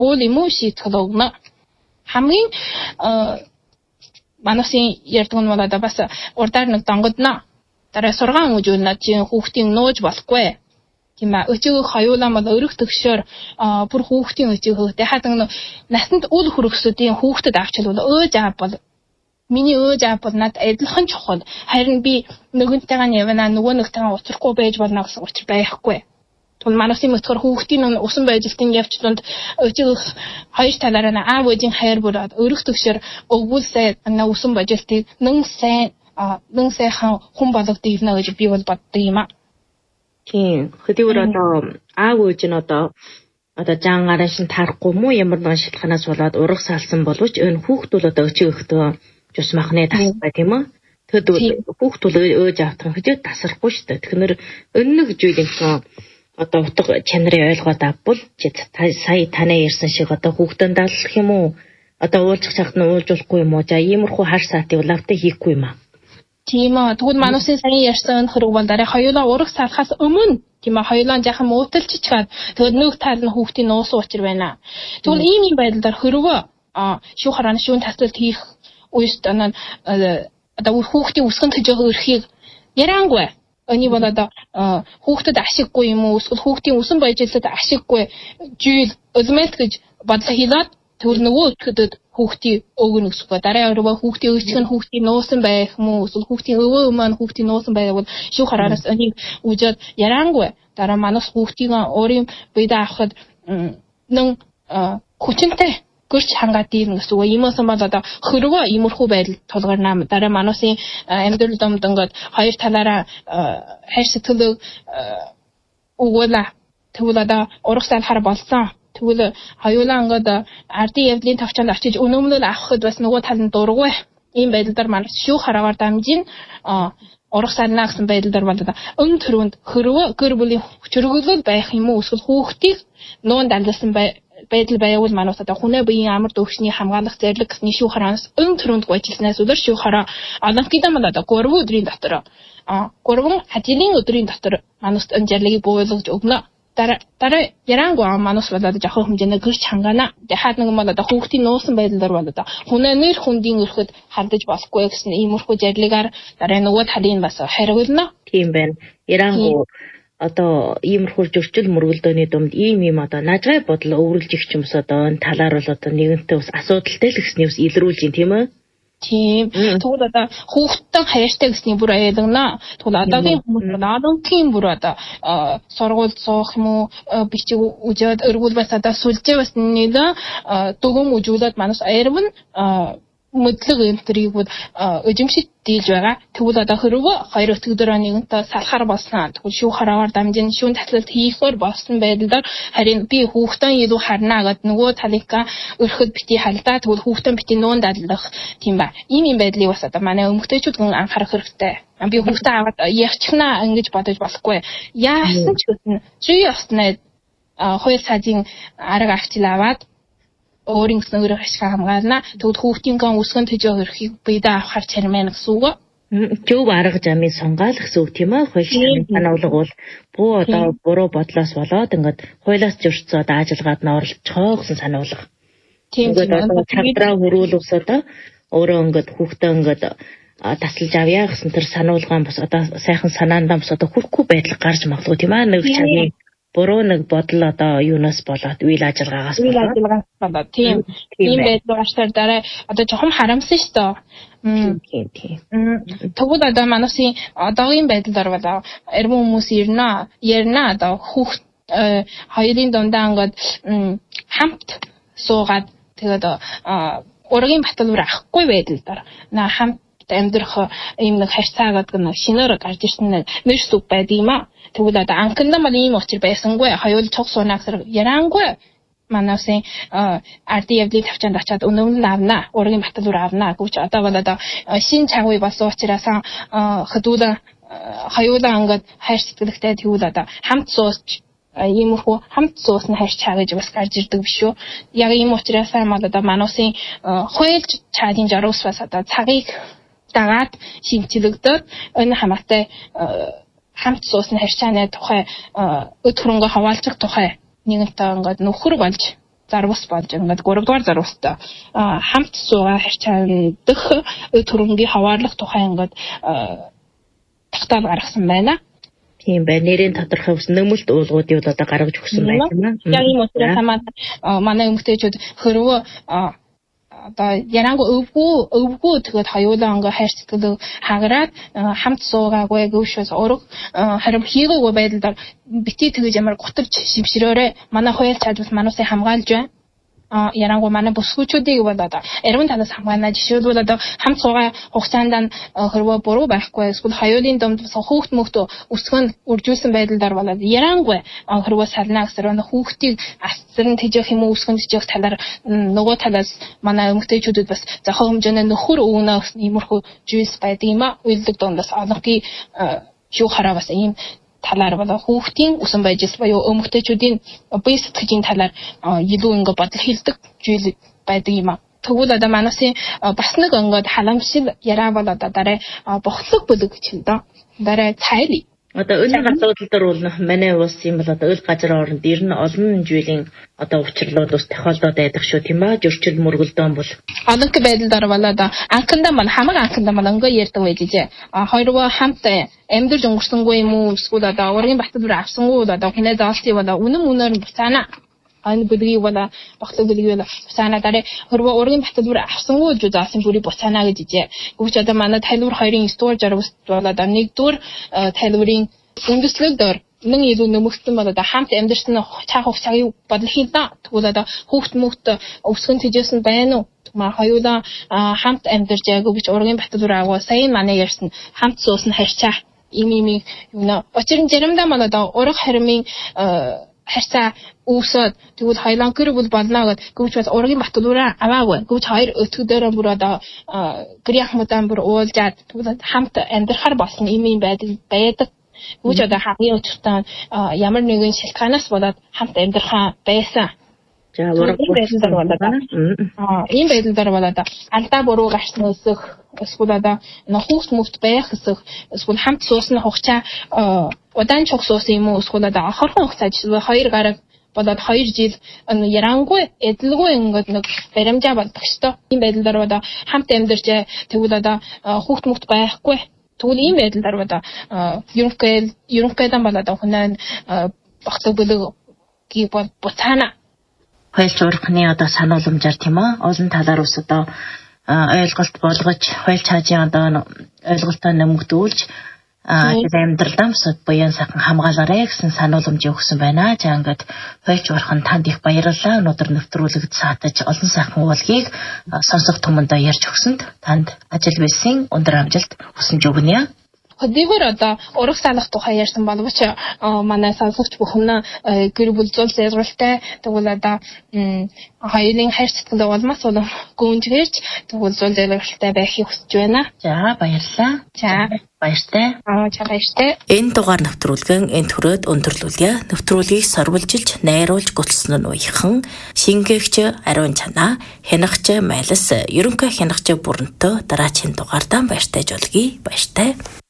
уул юм уу шийтгэл өгнө. Хамгийн манайсын ярьдаг нь бол одоо бас урдаар нэг донгодно. Дараа сургаан үжүүлнэ чи хүүхдийн нууж болохгүй. Тийм ба өчөөгөө хаюулаа бол өрөх төгшөөр бүр хүүхдийн өчөөгөө дахиад насанд үл хүрэх хүүхдэд авчвал өөж аав бол миний өөж аав бол надад адилхан чухал. Харин би нөгөнтэйгээ нь явна нөгөө нэгтэйгээ уулзахгүй байж болно гэсэн учир байхгүй. Тэгвэл манайсын мөтгөр хүүхдийн усан байжилтын явцланд өчөөгөө хоёр талаараа аав ээжийн хайр бүр өрөх төгшөөр өгүүлсэй усан байжилтыг нэн сайхан хүн болгодгийгнэ гэж би бол боддог юм аа. Тийм. Хэдийгээр одоо аав ээж нь одоо жаангараа шин тарахгүй мó ямар нэгэн шалтгаанаас болоод ураг салсан боловч энэ хүүхд бол одоо өчөөгөө жус махны тасбай тийм үү? Тэгэд хүүхд бол өөж автах хэвчээ тасрахгүй шүү дээ. Тэгэхээр өннөг зүйлийнхэн одоо утга чанарын ойлгоод авбал сая танаа ярьсан шиг одоо хүүхдэн даалгах юм уу? Одоо уулзах цагт нь уулзуулахгүй юм уу? За иймэрхүү хар саатыг лавтай хийхгүй юм аа. Тийм аа. Тэгвэл манайсын сайн ярьсан хэрэг бол дараа хоёулаа ураг салахаас өмнө тийм аа хоёулаа жаахан мууталчичгаад тэгээд нэг тал нь хүүхдийн нуусан учир байна. Тэгвэл ийм байдлаар хөрвөө шүүх харааны шүүн таслалт хийх үест одоо хүүхдийн өсгөн төжөөх өрхийг яриангүй. Эний бол одоо хүүхдэд ашиггүй юм уу? Эсвэл хүүхдийн өсөн баяжилтад ашиггүй жийл өлмөлт гэж бодлоо хийлээд тэгвэл нөгөө өчгөдөд хүүхдийн өгнө гэсгүй. Дараа өрөө хүүхдийн өчг нь хүүхдийн нуусан байх юм уу? Эсвэл хүүхдийн өвөө маань хүүхдийн нуусан байвал шүүх хараанаас энийг үжээд яриангүй. Дараа манаас хүүхдийн өөрийн биедээ авахд нэн хүчинтэй гэрч хангаад дийрнэ гэсэн үг. Иймээс бол одоо хөрвөө иймэрхүү байдал тулгарна. Дараа манайсын амьдрал домд ингээд хоёр талаараа хайр сэтгэлийг өгүүлээ. Тэгвэл одоо ураг салахаар болсон. Тэгвэл хоёулаа ингээд ардын явдлын тавчаанд очиж өнөмлөл авахд бас нөгөө тал нь дургүй. Ийм байдлаар манайс шүүх хараагаар дамжин ураг сална гэсэн байдлаар бол өн төрөнд хөрвөө гэр бүлийн хүчрхийлэл байх юм уу? Эсвэл хүүхдийг нуун дамжуулсан байдал байвал манайс одоо хүнээ биеийн амар дөгшний хамгаалах зэрлэг гэсний шүүх хараанаас өн төрөнд гойжилснаас өдөр шүүх хараа олонхийдөө мал одоо 3 өдрийн дотор 3 хажлын өдрийн дотор манайс энэ зэрлэгийг буулгаж өгнө. Дараа ярангуй манайс бол одоо жоохон хэмжээний гэрч хангаана. Дахиад нэг бол одоо хүүхдийн нуусан байдлаар бол одоо хүнээ нэр хүндийн өрхөд хардаж болохгүй гэсэн иймэрхүү зэрлэгээр дараа нөгөө талын бас хариулна. Тийм байна. Ярангуй одоо иймэрхүү зөрчил мөргөлдөөний дунд ийм одоо нажгай бодол өвөрлж их ч юмс одоо энэ талаар бол одоо нэгэнтээ бас асуудалтай л гэсний ус илрүүлж юм тийм үү? Тийм. Тэгвэл одоо хүүхдтэй хайртай гэсний бүр аялгана. Тэгвэл одоогийн хүмүүс одоогийн бүр одоо сургууль суух юм уу бичиг үжээд өргүүл бас одоо сүлжээ бас нэг дүгэн үжүүлээд манайс аярвн мэдлэг энтрийг бол өжимшид дийлж байгаа. Тэгвэл одоо хөрвөө 2 өтгөдөр нэгэнтээ салахаар болсон. Тэгвэл шүүх хараагаар дамжин шүүн таслалт хийхээр болсон байдлаар харин би хүүхдэн илүү харна гэдэг нөгөө талика өрхөд бити халдаа. Тэгвэл хүүхдэн бити нуун дадлах тийм ба. Ийм байдлыг бас одоо манай өмгтөөчүүд анхаарах хэрэгтэй. Би хүүхдээ аваад ярьчихнаа ингэж бодож болохгүй. Яасан ч гэсэн чи яснаа хууль цаазын арга агчил аваад өөрийн гэсэн өөрөөр ашиг хамгаална. Тэгвэл хүүхдийн өсгөн төжөө өрхийг биедээ авахар чармаа гэсэн үг. Зөв арга замын сонгаал гэсэн үг тийм ээ. Хууль санаулга бол буу одоо буруу бодлоос болоод ингээд хуулиас зөрчсөд ажиллагаад н оролцохоо гэсэн санаулга. Тийм одоо чадраа хөрвүүлс одоо өөрөө ингээд хүүхдээ ингээд тасалж авъя гэсэн тэр сануулгаан бас одоо сайхан санаандаа бас одоо хүрхгүй байдал гарч магадгүй тийм ээ. Нэг чагийн буруу нэг бодол одоо юунаас болоод үйл ажиллагаагаас болоод тийм байдлаар дараа одоо жоохон харамсан шүү дээ. Тийм. Тэгвэл одоо манайсын одоогийн байдлаар бол эрмэн хүмүүс ярина одоо хүүхд хоёрын дундаа ингээд хамт суугаад тэгээд ургийн баталбар авахгүй байдлаар хамт амьдрах ийм нэг харьцаа гэдэг нь шинээр гарч ирсэн нэр сүг байдаг юм аа. Тэгвэл одоо анхандаа мал ийм учир байсангүй. Хоёул цуг суунаас яриангүй. Манайсын ардын явдлыг тавчаанд очиад өнөмл авна. Ургийн баталбар авна гэж одоо бол одоо шин чагуй болсон учраас хөдөлгөөн хоёулаа ингээд хайр сэтгэлтэй тэгвэл одоо хамт суусч иймэрхүү хамт суусна хайр чаа гэж бас гарч ирдэг биш үү. Яг ийм учраас мал одоо манайсын хуйлж чаадын жаруус бас одоо цагийг дагаад шинжилэгдээд энэ хамаатай хамт суусны харьцааны тухай өд хөрөнгө хаваалцах тухай нэгэнтээ ингээд нөхөр болж зарвас болж ингээд 3 дугаар зарваст хамт суугаа харьцаандах төрөнгийн хаваарлах тухай ингээд тогтоол гаргасан байна. Тийм байна. Нэрийн тодорхой ус нөмөлт уулгуудыг одоо гаргаж өгсөн байна тийм үү? Яг ийм учраас манай эмэгтэйчүүд хөрвөө одоо ярангу өвгөө тэгээд хоёулаа ингээ хайр сэтгэлээ хагараад хамт суугаагүй гөвшөөс ураг харин хийгээгүй байдлаар бити тэгэж ямар гутарч шившрөөрэ манай хоёул чадвал манайсыг хамгаалж байна. Ярангу манай бүсгүүчүүдийг бол одоо эргэн танаас хамгаана. Жишээлбэл одоо хамт суугаа хугацаанд хөрвөө буруу байхгүй эсвэл хоёулын дунд хүүхд мөхтөө өсгөн үржүүлсэн байдлаар бол ярангу хөрвөө салнаа гэсээр хүүхдийг асран тэжээх юм уу өсгөн тэжээх талаар нөгөө талаас манай эмэгтэйчүүдэд бас зохион хэмжээний нөхөр өвнө иймэрхүү жийс байдаг юм а. Уйлдаг дундаас олонхий юу хараа бас ийм талаар бол хүүхдийн усан байжс буюу эмэгтэйчүүдийн бие сэтгэлийн талаар илүү ингээ бодол хэлдэг зүйл байдаг юм а. Тэгвэл одоо манайсын бас нэг ингээд халамжшил яриа бол одоо дараа бохлог бүлэг гэж хэлдэг. Дараа цайли. Одоо өнөө асуудал дээр бол манай улс юм бол одоо өл газар оронд ер нь олон зүйлийн одоо учрлууд ус тохиолдоод байдаг шүү тийм ээ. Зөрчил мөргөлдөөн бол одонх байдлаар бол одоо анхандаа мань хамаг анхандаа мань ингээ ярьдаг байж жээ. Хоёроо хамт амьдарч өнгөрсөнгүй юм уу эсвэл одоо ургийн батлуур авсангүй одоо хинэ заалтыг бол үнэн нь буцаана. Ань бүлгийг бол багтлаг бүлгийг бол буцаана дараа хөрвөө ургийн батлуур авсангүй гэж заасан бүрийг буцаана гэж ижээ. Гэвч одоо манай тайлбар 2-ын 9 дугаар жаргал бол одоо 1 дугаар тайлбарын үндэслэл дээр нэг илүү нэмэгдсэн бол одоо хамт амьдарсан цаах хугацааг бодол хийлдэ. Тэгвэл одоо хүүхд мөхт өсгөн тэжээсэн байна уу? Маа хоёулаа хамт амьдарч байгаагүй гэж ургийн батлуур аваа сайн манай ярьсан хамт суусан харьцаа юм юм учир нь заримдаа манай одоо ураг хармын харьцаа үүсээд тэгвэл хоёлаа гэр бүл болно гэд гүвч бас ургийн батлуураа аваагүй. Гүвч хоёр өтгөдөрөө бүр одоо гэрийнх мудаан бүр уулзаад тэгвэл хамт амьдрахаар болсон юм байдаг. Гүвч одоо хагийн өчтөн ямар нэгэн шалтгаанаас болоод хамт амьдрахаа байсан. За ураг ийм байдлаар бол одоо алдаа буруу гарсан өсөх эсвэл одоо хүүхд мөхт байх өсөх эсвэл хамт суусан хугацаа удаан чухал суусан юм уу эсвэл одоо хорхон хугацаа жишээ 2 гараг болоод 2 жил ярангуй эдлгүй ингээд нэг баримжаа болдог шүү дээ. Ийм байдлаар одоо хамт амьдарч тэгвэл одоо хүүхд мөхт байхгүй. Тэгвэл ийм байдлаар одоо ерөнхийдөө бол одоо хүнээ багтлаг бүлэг буцаана. Хоёул урхны одоо санууламжаар тийм ээ олон талаар ус одоо ойлголт болгож хоёул чаажийн одоо ойлголтоо нэмэгдүүлж амьдралдаа босод буян сайхан хамгаалаарэ гэсэн санууламж өгсөн байна. За ингээд хоёул урхан танд их баярлалаа. Өнөөдөр нэвтрүүлэгт саатаж олон сайхан уулгийг сонсох тумандаа ярьж өгсөнд танд ажил бэлсийн өндөр амжилт хүсэж өгнө. Хөдөлгөөр одоо ураг салах тухай ярьсан боловч манай сонсогч бүхэн гэр бүл зул зэрэгтэй тэгвэл одоо хоёулын хайр сэтгэл улмаас бол гүнжгэрч тэгвэл зул зэрэгтэй байхыг хүсэж байна. За баярлалаа. За баяртай. Баяртай. Энэ дугаар нэвтрүүлгэн энэ төрөд өндөрлүүлье. Нэвтрүүлгийг сорвилжилж, найруулж гуталсан нь уяхан шингээгч Ариун Чанаа, хянагч Майлас, ерөнхий хянагч Бүрэнтөө дараачийн дугаардаа баяртай жолгий. Баяртай.